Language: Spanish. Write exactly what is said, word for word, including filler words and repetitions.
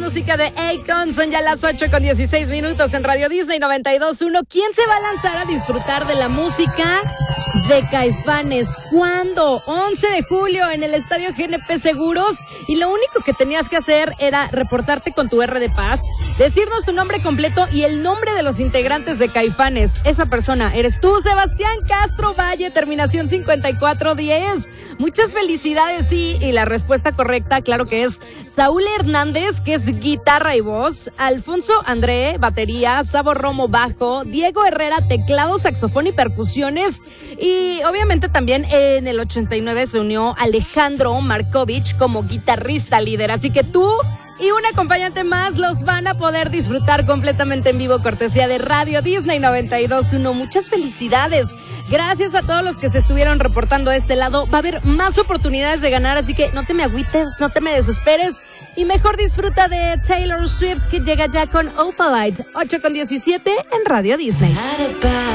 música de Akon. Son ya las ocho con dieciséis minutos en Radio Disney noventa y dos punto uno. ¿Quién se va a lanzar a disfrutar de la música de Caifanes? ¿Cuándo? once de julio en el Estadio G N P Seguros. Y lo único que tenías que hacer era reportarte con tu R de Paz, decirnos tu nombre completo y el nombre de los integrantes de Caifanes. Esa persona eres tú, Sebastián Castro Valle, terminación cincuenta y cuatro diez. Muchas felicidades, sí. Y la respuesta correcta, claro que es Saúl Hernández, que es guitarra y voz, Alfonso André, batería, Sabo Romo, bajo, Diego Herrera, teclado, saxofón y percusiones. Y obviamente también en el ochenta y nueve se unió Alejandro Markovich como guitarrista líder. Así que tú y un acompañante más los van a poder disfrutar completamente en vivo, cortesía de Radio Disney noventa y dos punto uno. Muchas felicidades. Gracias a todos los que se estuvieron reportando de este lado. Va a haber más oportunidades de ganar, así que no te me agüites, no te me desesperes. Y mejor disfruta de Taylor Swift, que llega ya con Opalite. ocho con diecisiete en Radio Disney.